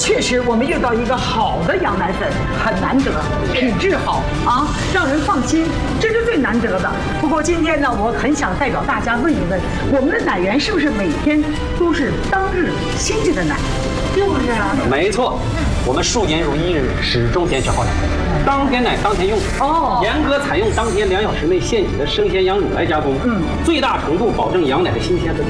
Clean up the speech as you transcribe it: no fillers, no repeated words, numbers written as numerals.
确实我们遇到一个好的羊奶粉很难得，品质好啊，让人放心，这是最难得的。不过今天呢，我很想代表大家问一问，我们的奶源是不是每天都是当日新鲜的奶？就是啊， 没错，我们数年如一日，始终坚持好奶，当天奶当天用。 哦， 严格采用当天2小时内现挤的生鲜羊乳来加工，最大程度保证羊奶的新鲜和